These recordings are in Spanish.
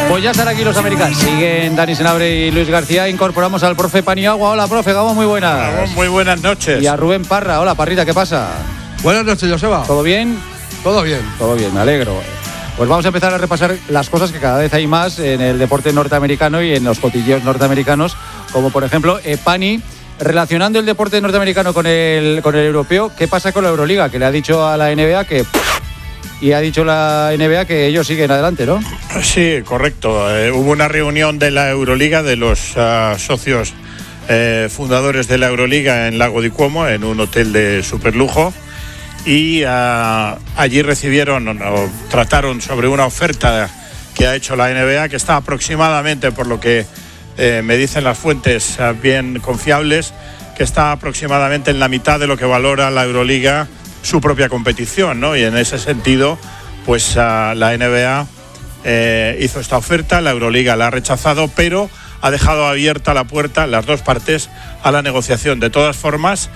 Pues ya están aquí los americanos. Siguen Dani Senabre y Luis García. Incorporamos al profe Paniagua. Hola, profe, Gabón, muy buenas. Gabón, muy buenas noches. Y a Rubén Parra. Hola, Parrita, ¿qué pasa? Buenas noches, Joseba. ¿Todo bien? Todo bien. Todo bien, me alegro. Pues vamos a empezar a repasar las cosas que cada vez hay más en el deporte norteamericano y en los cotilleos norteamericanos, como por ejemplo, Pani, relacionando el deporte norteamericano con el europeo. ¿Qué pasa con la Euroliga? Que le ha dicho a la NBA que... Y ha dicho la NBA que ellos siguen adelante, ¿no? Sí, correcto. Hubo una reunión de la Euroliga, de los socios fundadores de la Euroliga en Lago di Como, en un hotel de superlujo. Y allí recibieron o trataron sobre una oferta que ha hecho la NBA, que está aproximadamente, por lo que me dicen las fuentes bien confiables, que está aproximadamente en la mitad de lo que valora la Euroliga su propia competición, ¿no? Y en ese sentido, pues la NBA hizo esta oferta, la Euroliga la ha rechazado, pero ha dejado abierta la puerta, las dos partes, a la negociación. De todas formas,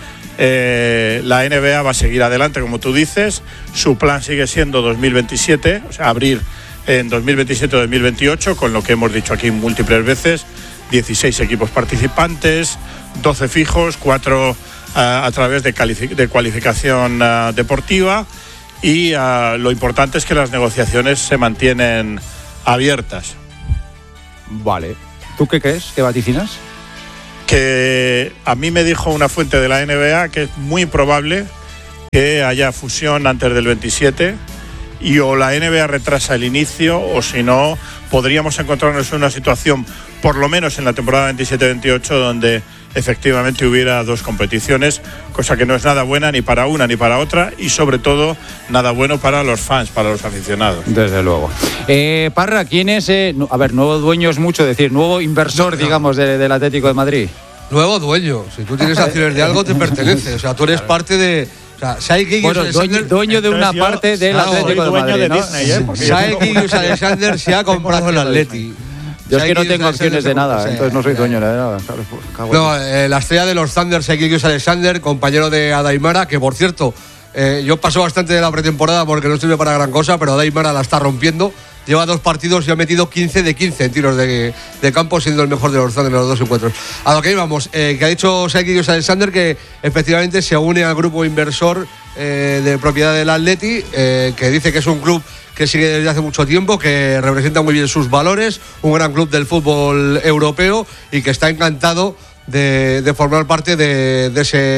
la NBA va a seguir adelante, como tú dices. Su plan sigue siendo 2027, o sea, abrir en 2027-2028, con lo que hemos dicho aquí múltiples veces, 16 equipos participantes, 12 fijos, 4 a través de cualificación deportiva, y lo importante es que las negociaciones se mantienen abiertas. Vale. ¿Tú qué crees? ¿Qué vaticinas? Que a mí me dijo una fuente de la NBA que es muy probable que haya fusión antes del 27, y o la NBA retrasa el inicio, o si no, podríamos encontrarnos en una situación, por lo menos en la temporada 27-28, donde efectivamente hubiera dos competiciones, cosa que no es nada buena ni para una ni para otra, y sobre todo nada bueno para los fans, para los aficionados. Desde luego. Parra, ¿quién es? A ver, nuevo dueño es mucho decir, nuevo inversor, digamos, del Atlético de Madrid. Nuevo dueño. Si tú tienes acciones de algo, te pertenece. O sea, tú eres parte de... O sea, bueno, dueño de una parte del Atlético de Madrid, ¿no? Shai Gilgeous-Alexander se ha comprado el Atleti. Yo es que no tengo acciones de nada, entonces no soy dueño de nada. No, la estrella de los Thunder, Shai Gilgeous-Alexander, compañero de Adaimara, que por cierto, yo paso bastante de la pretemporada porque no sirve para gran cosa, pero Adaimara la está rompiendo. Lleva 2 partidos y ha metido 15 de 15 en tiros de campo, siendo el mejor de los Thunder en los 2 encuentros. A lo que íbamos, que ha dicho Shai Gilgeous-Alexander que efectivamente se une al grupo inversor de propiedad del Atleti, que dice que es un club que sigue desde hace mucho tiempo, que representa muy bien sus valores, un gran club del fútbol europeo, y que está encantado de formar parte de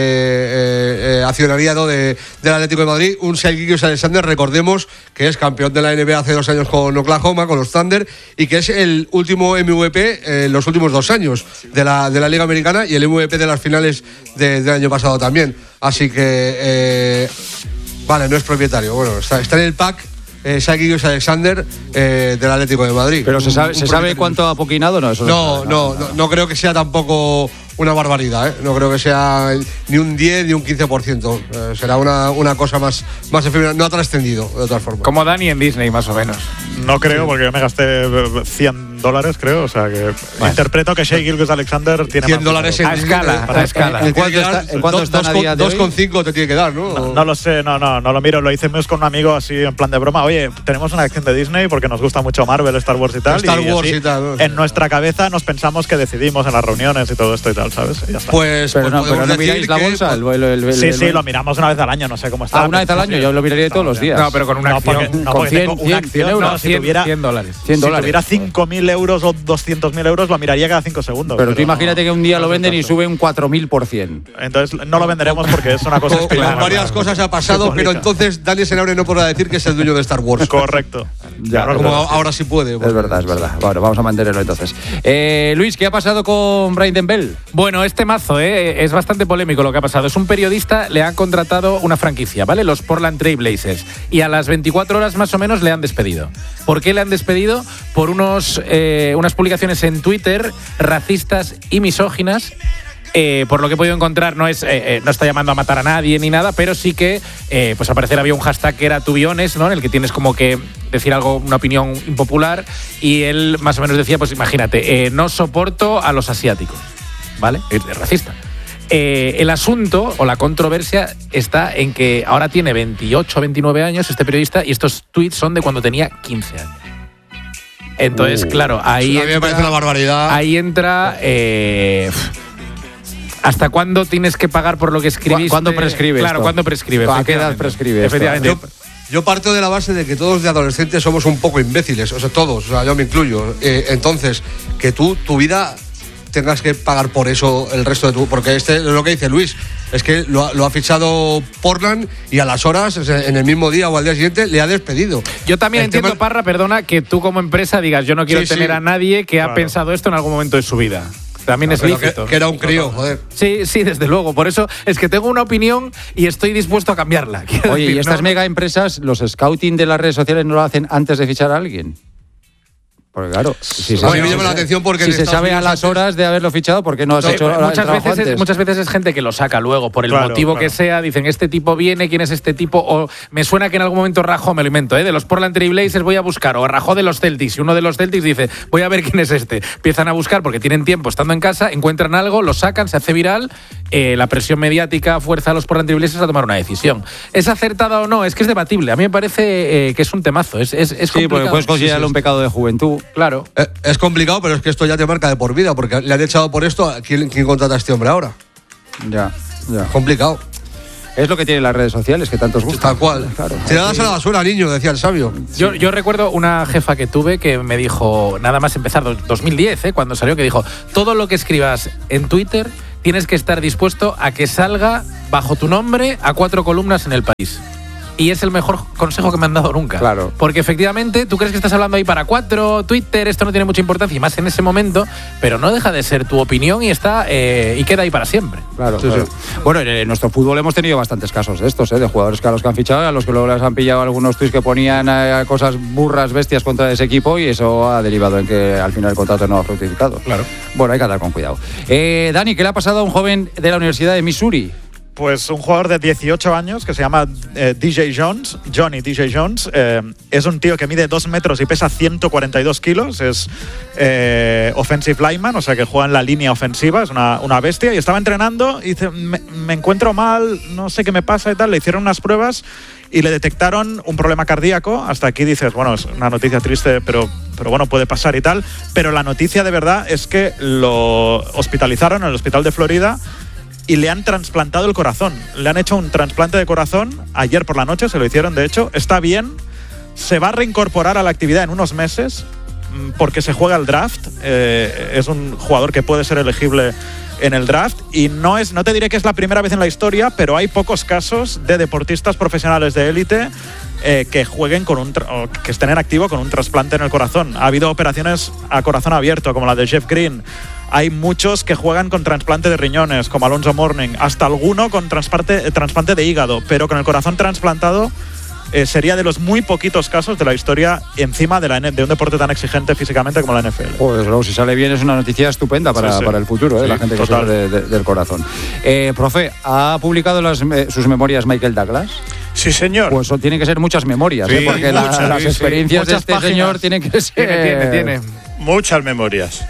ese accionariado del Atlético de Madrid. Un Shai Gilgeous-Alexander, recordemos que es campeón de la NBA hace 2 años con Oklahoma, con los Thunder, y que es el último MVP en los últimos 2 años de la Liga Americana, y el MVP de las finales del año pasado también. Así que vale, no es propietario, bueno, está en el pack Shai Gilgeous-Alexander del Atlético de Madrid. Pero ¿se sabe cuánto ha poquinado? No creo que sea tampoco una barbaridad, ¿eh? No creo que sea ni un 10 ni un 15%. Será una cosa más efímera. No ha trascendido, de todas formas. Como Dani en Disney, más o menos. No creo, porque yo me gasté $100, creo. O sea que interpreto que Shai Gilgeous-Alexander tiene $100 a escala. ¿En cuánto están a día de hoy? 2,5 te tiene que dar, ¿no? No lo sé, no lo miro. Lo hice con un amigo así en plan de broma. Oye, tenemos una acción de Disney porque nos gusta mucho Marvel, Star Wars y tal. ¿no? En nuestra cabeza nos pensamos que decidimos en las reuniones y todo esto y tal, ¿sabes? Y ya está. Pero no miráis la bolsa. Sí, lo miramos una vez al año, no sé cómo está. Una vez al año, yo lo miraría todos los días. No, pero con una acción. Con 100 euros. Si tuviera $100. Si tuviera 5.000 euros o 200.000 euros, lo miraría cada 5 segundos. Pero tú imagínate que un día lo venden y sube un 4.000%. Entonces no lo venderemos porque es una cosa especial. Varias cosas ha pasado, pero entonces Dani Senabre no podrá decir que es el dueño de Star Wars. Correcto. Ya, como ahora sí puede. Es verdad. Bueno, vamos a mantenerlo entonces. Luis, ¿qué ha pasado con Brandon Bell? Bueno, este mazo es bastante polémico lo que ha pasado. Es un periodista, le han contratado una franquicia, ¿vale? Los Portland Trail Blazers. Y a las 24 horas más o menos le han despedido. ¿Por qué le han despedido? Por unas publicaciones en Twitter racistas y misóginas. Por lo que he podido encontrar, no está llamando a matar a nadie ni nada, pero sí que, pues al parecer había un hashtag que era to be honest, ¿no? En el que tienes como que decir algo, una opinión impopular, y él más o menos decía, pues imagínate, no soporto a los asiáticos, ¿vale? Es racista. El asunto o la controversia está en que ahora tiene 28 o 29 años este periodista, y estos tweets son de cuando tenía 15 años. Entonces, claro, ahí a mí me parece una barbaridad. Ahí entra... ¿hasta cuándo tienes que pagar por lo que escribiste? ¿Cuándo prescribe? Claro, ¿cuándo prescribe? ¿A qué edad prescribe? Efectivamente. Yo parto de la base de que todos de adolescentes somos un poco imbéciles, o sea, todos, o sea, yo me incluyo. Entonces, que tu vida tengas que pagar por eso el resto de tu... Porque es lo que dice Luis, es que lo ha fichado Portland y a las horas, en el mismo día o al día siguiente, le ha despedido. Yo también entiendo, Parra, perdona, que tú como empresa digas, yo no quiero tener a nadie que ha pensado esto en algún momento de su vida. También es lícito. Que era un crío, joder. Sí, desde luego. Por eso es que tengo una opinión y estoy dispuesto a cambiarla. Oye, ¿y estas mega empresas, los scouting de las redes sociales no lo hacen antes de fichar a alguien? Porque claro, si a mí me llama la atención porque si se sabe a las horas de haberlo fichado, ¿por qué no has hecho muchas veces es gente que lo saca luego, por el motivo que sea. Dicen, este tipo viene, ¿quién es este tipo? O me suena que en algún momento rajó, me lo invento, de los Portland Trail Blazers voy a buscar, o rajó de los Celtics, y uno de los Celtics dice, voy a ver quién es este. Empiezan a buscar porque tienen tiempo estando en casa, encuentran algo, lo sacan, se hace viral, la presión mediática fuerza a los Portland Trail Blazers a tomar una decisión. ¿Es acertada o no? Es que es debatible. A mí me parece que es un temazo. Es sí, porque puedes considerarlo un pecado de juventud. Claro. Es complicado, pero es que esto ya te marca de por vida, porque le han echado por esto. ¿Quién contrata a este hombre ahora? Ya. Complicado. Es lo que tienen las redes sociales, que tantos gustan. Tal cual. Claro. Tiradas a la basura, niño, decía el sabio. Yo recuerdo una jefa que tuve que me dijo, nada más empezar, 2010, cuando salió, que dijo, todo lo que escribas en Twitter tienes que estar dispuesto a que salga bajo tu nombre a 4 columnas en El País. Y es el mejor consejo que me han dado nunca. Claro. Porque efectivamente tú crees que estás hablando ahí para 4, Twitter, esto no tiene mucha importancia, y más en ese momento, pero no deja de ser tu opinión y está y queda ahí para siempre. Claro. Bueno, en nuestro fútbol hemos tenido bastantes casos de estos, de jugadores que a los que han fichado, a los que luego les han pillado algunos tweets que ponían cosas burras, bestias contra ese equipo, y eso ha derivado en que al final el contrato no ha fructificado. Claro. Bueno, hay que andar con cuidado. Dani, ¿qué le ha pasado a un joven de la Universidad de Missouri? Pues un jugador de 18 años que se llama Johnny DJ Jones. Es un tío que mide 2 metros y pesa 142 kilos. Es offensive lineman, o sea que juega en la línea ofensiva, es una bestia. Y estaba entrenando y dice, me encuentro mal, no sé qué me pasa y tal. Le hicieron unas pruebas y le detectaron un problema cardíaco. Hasta aquí dices, bueno, es una noticia triste, pero bueno, puede pasar y tal. Pero la noticia de verdad es que lo hospitalizaron en el hospital de Florida y le han trasplantado el corazón. Le han hecho un trasplante de corazón. Ayer por la noche se lo hicieron, de hecho. Está bien. Se va a reincorporar a la actividad en unos meses porque se juega el draft. Es un jugador que puede ser elegible en el draft. Y no te diré que es la primera vez en la historia, pero hay pocos casos de deportistas profesionales de élite que jueguen que estén en activo con un trasplante en el corazón. Ha habido operaciones a corazón abierto, como la de Jeff Green. Hay muchos que juegan con trasplante de riñones, como Alonso Mourning, hasta alguno con trasplante de hígado, pero con el corazón trasplantado sería de los muy poquitos casos de la historia encima de un deporte tan exigente físicamente como la NFL. Pues luego, si sale bien, es una noticia estupenda para el futuro, la gente que sufre del corazón. Profe, ¿ha publicado sus memorias Michael Douglas? Sí, señor. Pues tienen que ser muchas memorias, porque las experiencias de este señor tienen que ser... Tiene. Muchas memorias.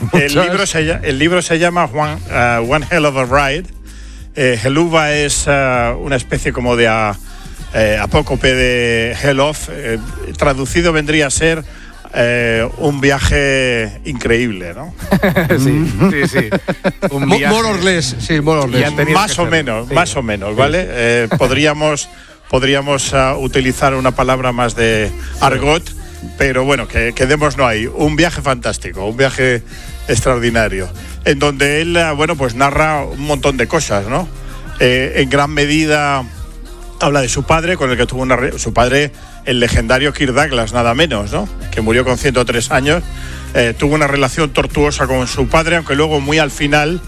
El libro se llama One Hell of a Ride. Helluva es una especie como de apócope de Hell of. Traducido vendría a ser un viaje increíble, ¿no? sí. Un viaje. More or less, sí, more or less. Más o menos, ¿vale? Podríamos utilizar una palabra más de argot, pero bueno, quedémonos ahí. Un viaje fantástico, un viaje extraordinario, en donde él, pues narra un montón de cosas, ¿no? En gran medida habla de su padre, con el que tuvo su padre, el legendario Kirk Douglas, nada menos, ¿no? Que murió con 103 años. Tuvo una relación tortuosa con su padre, aunque luego muy al final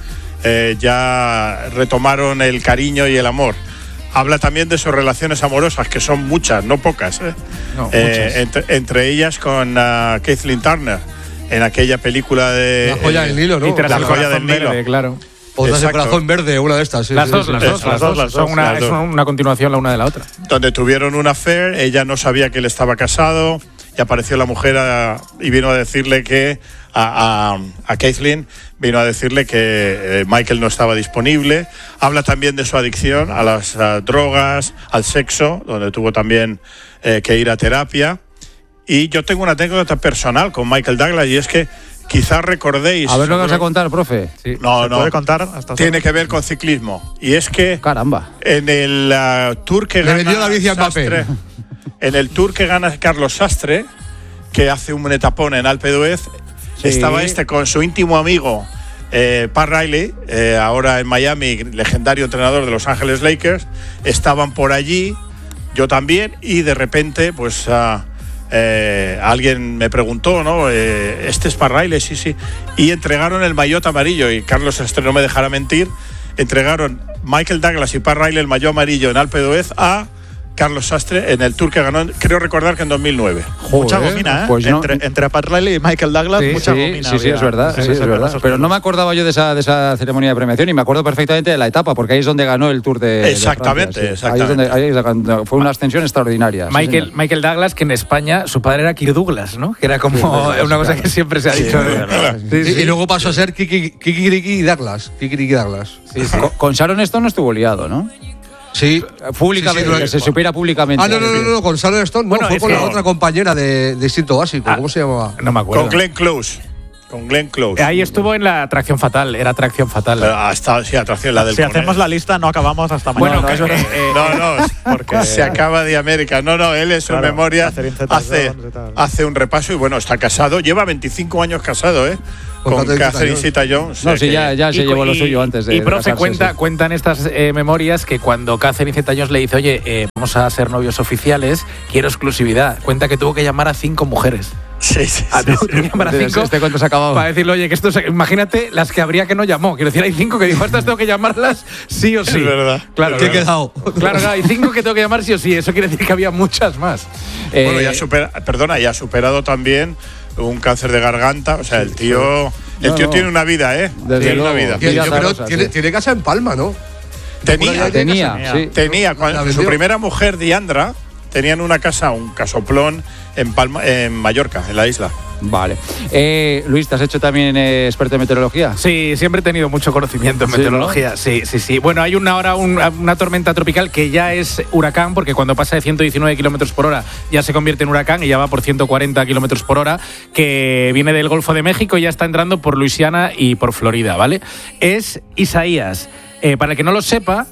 ya retomaron el cariño y el amor. Habla también de sus relaciones amorosas, que son muchas, no pocas. No, muchas. Entre ellas con Kathleen Turner, en aquella película de... La joya del Nilo, ¿no? Y tras La el joya del Nilo. verde, claro. O tras el corazón verde, una de estas. Sí, las dos. Son Es una continuación la una de la otra. Donde tuvieron un affair, ella no sabía que él estaba casado, y apareció la mujer y vino a decirle que a Kathleen vino a decirle que Michael no estaba disponible. Habla también de su adicción a las drogas, al sexo, donde tuvo también que ir a terapia. Y yo tengo una anécdota personal con Michael Douglas, y es que quizás recordéis... A ver lo que vas a contar, profe. Sí. No, ¿Se puede contar? Hasta tiene que ver con ciclismo. Y es que Caramba. en el Tour que Le gana vendió la bici a Mbappé. Sastre, en el Tour que gana Carlos Sastre, que hace un etapón en Alpe d'Huez, estaba con su íntimo amigo Pat Riley, ahora en Miami, legendario entrenador de Los Ángeles Lakers. Estaban por allí, yo también, y de repente pues alguien me preguntó, ¿no? ¿Este es Pat Riley? Sí. Y entregaron el maillot amarillo, y Carlos Sastre no me dejará mentir, entregaron Michael Douglas y Pat Riley el maillot amarillo en Alpe d'Huez a Carlos Sastre en el Tour que ganó, creo recordar que en 2009. Mucha gomina, ¿eh? Pues no. Entre Pat Riley y Michael Douglas, mucha gomina. Sí, es verdad. Sí, es verdad. Pero no me acordaba yo de esa ceremonia de premiación, y me acuerdo perfectamente de la etapa, porque ahí es donde ganó el Tour de Exactamente, Francia, sí. exactamente. Ahí es donde fue una ascensión extraordinaria. Michael Douglas, que en España su padre era Kirk Douglas, ¿no? Que era como una cosa que siempre se ha dicho. Y luego pasó a ser Kikiriki Douglas. Con Sharon Stone no estuvo liado, ¿no? Sí. Públicamente, que se supiera públicamente. No, con Sharon Stone. Bueno, fue es con que- la otra compañera de Instinto Básico. ¿Cómo se llamaba? No me acuerdo. Con Glenn Close. Ahí estuvo en la Atracción Fatal, era Atracción Fatal. Atracción, la del Si hacemos la lista, no acabamos hasta mañana. Bueno, porque se acaba de América. No, él en su Claro, memoria Catherine Zeta-Jones y tal. hace un repaso, y bueno, está casado, lleva 25 años casado, con Catherine Zeta-Jones. No, sí, ya se llevó lo suyo antes de Y profe, casarse, cuentan estas memorias que cuando Catherine Zeta-Jones le dice, oye, vamos a ser novios oficiales, quiero exclusividad. Cuenta que tuvo que llamar a 5 mujeres. Sí. Tuvo que llamar a 5 Este cuento se ha acabado. para decirle, oye, que esto imagínate las que habría que no llamó. Quiero decir, hay 5 que dijo, estas tengo que llamarlas sí o sí. Es verdad. Claro, ¿Qué he quedado? Claro, hay 5 que tengo que llamar sí o sí. Eso quiere decir que había muchas más. Bueno, ya ha superado también un cáncer de garganta. O sea, el tío tiene una vida, Desde tiene luego. una vida. Yo creo Zarosa, que tiene casa en Palma, ¿no? Tenía, Cuando La su vendió. primera mujer, Diandra, tenían una casa, un casoplón en Palma, en Mallorca, en la isla. Vale. Luis, ¿te has hecho también experto en meteorología? Sí, siempre he tenido mucho conocimiento en Sí, meteorología. Sí. Bueno, hay una tormenta tropical que ya es huracán, porque cuando pasa de 119 kilómetros por hora ya se convierte en huracán y ya va por 140 kilómetros por hora, que viene del Golfo de México y ya está entrando por Luisiana y por Florida, ¿vale? Es Isaías. Para el que no lo sepa,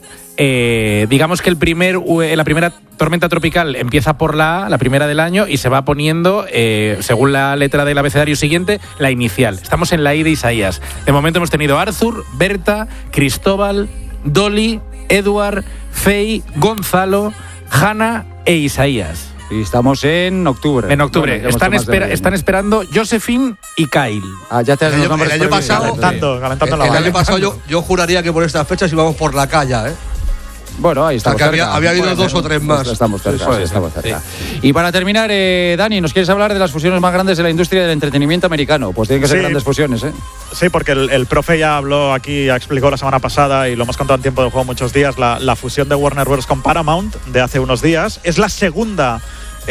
digamos que la primera tormenta tropical empieza por la primera del año, y se va poniendo, según la letra del abecedario siguiente, la inicial. Estamos en la I de Isaías. De momento hemos tenido Arthur, Berta, Cristóbal, Dolly, Edward, Faye, Gonzalo, Hanna e Isaías. Y estamos en octubre. En octubre. Bueno, ya hemos hecho más de- Están esperando Josephine y Kyle. Ya te has El los año nombres pasado- prohibidos. Calentando la El bala. año pasado yo juraría que por estas fechas íbamos por la calle, ¿eh? Bueno, ahí estamos. que había- cerca. había habido Puede 2 ser. o 3 más. Estamos cerca, Puede sí, ser, estamos cerca. Y para terminar, Dani, ¿nos quieres hablar de las fusiones más grandes de la industria del entretenimiento americano? Pues tienen que ser Sí. grandes fusiones, ¿eh? Sí, porque el profe ya habló aquí, ya explicó la semana pasada, y lo hemos contado en tiempo de juego muchos días, la fusión de Warner Bros. Con Paramount de hace unos días. Es la segunda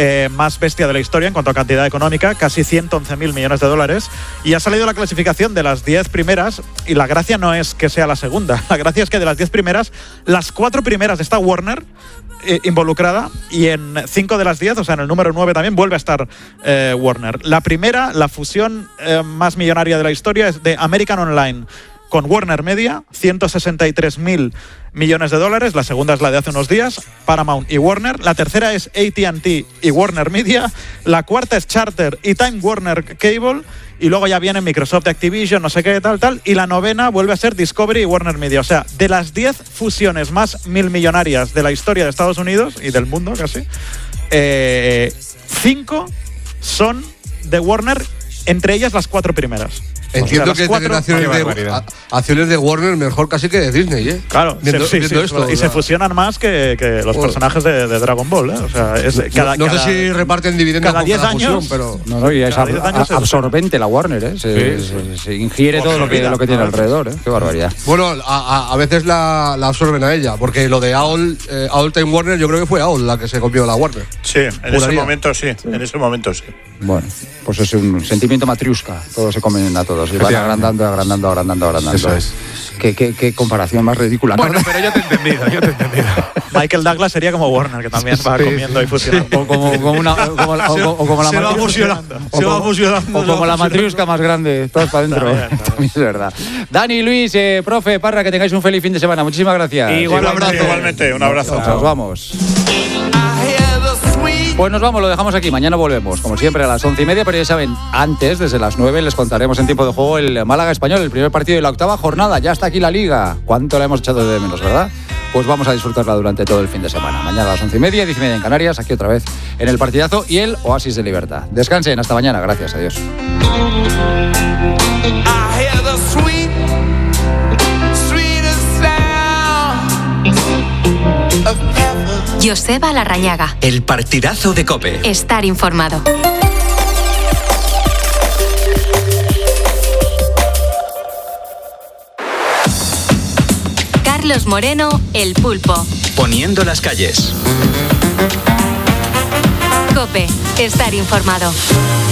más bestia de la historia en cuanto a cantidad económica, casi 111.000 millones de dólares. Y ha salido la clasificación de las 10 primeras, y la gracia no es que sea la segunda. La gracia es que de las 10 primeras, las 4 primeras está Warner involucrada, y en 5 de las 10, o sea, en el número 9 también vuelve a estar Warner. La primera, la fusión más millonaria de la historia, es de American Online con Warner Media, 163.000 millones de dólares. La segunda es la de hace unos días, Paramount y Warner. La tercera es AT&T y Warner Media. La cuarta es Charter y Time Warner Cable. Y luego ya viene Microsoft, Activision, no sé qué, tal. Y la novena vuelve a ser Discovery y Warner Media. O sea, de las 10 fusiones más milmillonarias de la historia de Estados Unidos y del mundo casi, 5 son de Warner, entre ellas las 4 primeras. Entiendo O sea, que las tener 4 acciones de Warner mejor casi que de Disney, ¿eh? Claro, Viendo sí, esto. y se fusionan más que los Bueno. personajes de Dragon Ball, ¿eh? O sea, es No sé si reparten dividendos cada con 10 cada fusión, años, pero No, y es Cada 10 años se absorbente la Warner, ¿eh? Se ingiere todo lo que tiene alrededor, ¿eh? Qué barbaridad. bueno, a veces la absorben a ella, porque lo de AOL Time Warner, yo creo que fue AOL la que se copió la Warner. Sí, en ese momento sí. Bueno, pues es un sentimiento matriusca. Todos se comen a todos. todos. Y van agrandando. Eso es. Qué comparación más ridícula. Bueno, pero yo te he entendido. Michael Douglas sería como Warner, que también va comiendo y fusionando. O como la Se va fusionando. O como la matriusca más grande, todos para adentro. También es verdad. Dani, Luis, profe, Parra, que tengáis un feliz fin de semana. Muchísimas gracias. Igualmente, un abrazo. Nos vamos. Pues nos vamos, lo dejamos aquí. Mañana volvemos, como siempre, a las 11:30. Pero ya saben, antes, desde las 9, les contaremos en tiempo de juego el Málaga Español, el primer partido de la 8ª jornada. Ya está aquí la Liga. ¿Cuánto la hemos echado de menos, verdad? Pues vamos a disfrutarla durante todo el fin de semana. Mañana a las 11:30, 10:30 en Canarias, aquí otra vez en el partidazo y el Oasis de Libertad. Descansen, hasta mañana. Gracias, adiós. Joseba Larrañaga. El partidazo de COPE. Estar informado. Carlos Moreno, El Pulpo. Poniendo las calles. COPE. Estar informado.